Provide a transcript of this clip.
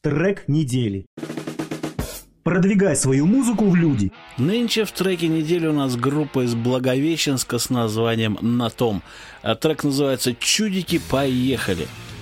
Трек недели. Продвигай свою музыку в люди. Нынче в треке недели у нас группа из Благовещенска с названием «На том». Трек называется «Чудики, поехали».